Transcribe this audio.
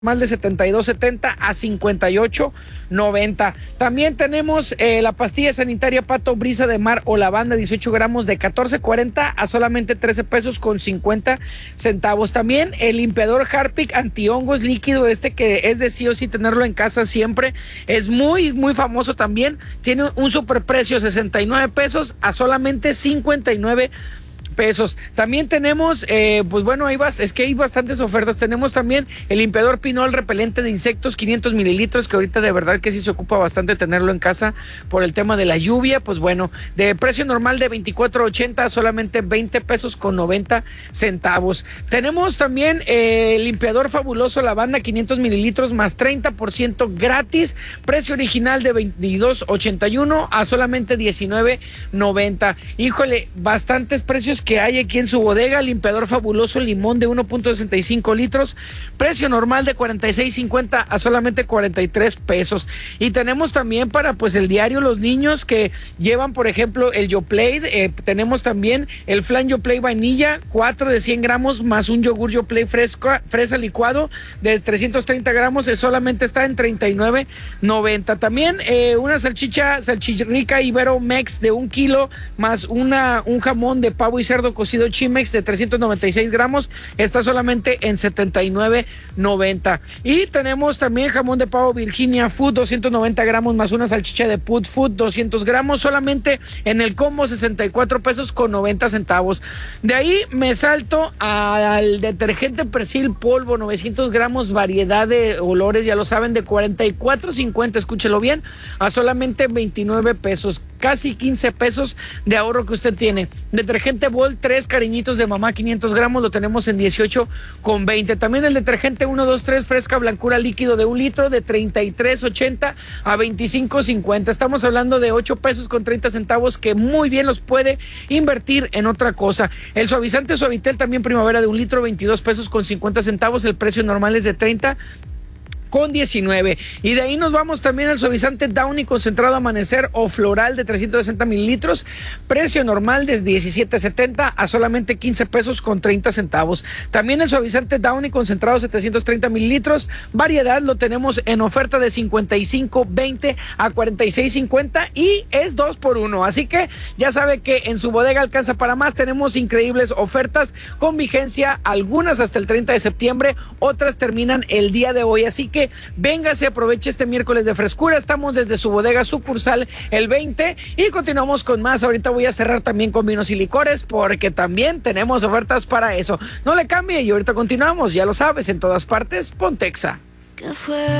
más de 72.70 a 58.90. También tenemos la pastilla sanitaria Pato Brisa de Mar o Lavanda, 18 gramos de 14.40 a solamente 13 pesos con 50 centavos. También el limpiador Harpic antihongos líquido, que es de sí o sí tenerlo en casa siempre, es muy famoso también, tiene un superprecio, 69 pesos a solamente 59 pesos. También tenemos, hay bastantes ofertas. Tenemos también el limpiador Pinol repelente de insectos, 500 mililitros, que ahorita de verdad que sí se ocupa bastante tenerlo en casa por el tema de la lluvia. Pues bueno, de precio normal de 24.80 a solamente 20 pesos con 90 centavos. Tenemos también el limpiador fabuloso Lavanda, 500 mililitros más 30% gratis, precio original de 22.81 a solamente 19.90. Híjole, bastantes precios que hay aquí en su bodega. Limpiador fabuloso limón de 1.65 litros, precio normal de 46.50 a solamente 43 pesos. Y tenemos también para pues el diario los niños que llevan, por ejemplo, el Yoplait, tenemos también el flan Yoplait vainilla, 4 de 100 gramos más un yogur Yoplait fresa licuado de 330 gramos, solamente está en 39.90. También una salchirrica Ibero Mex de 1 kilo más un jamón de pavo y cerdo cocido Chimex de 396 gramos, está solamente en 79.90. Y tenemos también jamón de pavo Virginia Food, 290 gramos más una salchicha de Put Food, 200 gramos, solamente en el combo 64 pesos con 90 centavos. De ahí me salto al detergente Persil polvo, 900 gramos, variedad de olores, ya lo saben, de 44.50, escúchelo bien, a solamente 29 pesos. Casi 15 pesos de ahorro que usted tiene. Detergente Vol 3 cariñitos de mamá, 500 gramos, lo tenemos en 18.20. También el detergente 123 fresca blancura líquido de 1 litro de 33.80 a 25.50. Estamos hablando de 8 pesos con 30 centavos que muy bien los puede invertir en otra cosa. El suavizante Suavitel también primavera de 1 litro, 22 pesos con 50 centavos. El precio normal es de 30.19. Y de ahí nos vamos también al suavizante Downy concentrado amanecer o floral de 360 mililitros, precio normal de 17.70 a solamente 15 pesos con 30 centavos. También el suavizante Downy concentrado 730 mililitros, variedad lo tenemos en oferta de 55.20 a 46.50 y es 2x1, así que ya sabe que en su bodega alcanza para más. Tenemos increíbles ofertas con vigencia, algunas hasta el 30 de septiembre, otras terminan el día de hoy, así que véngase, aproveche este miércoles de frescura. Estamos desde su bodega sucursal el 20 y continuamos con más. Ahorita voy a cerrar también con vinos y licores porque también tenemos ofertas para eso. No le cambie y ahorita continuamos, ya lo sabes, en todas partes, Pontexa. ¿Qué fue?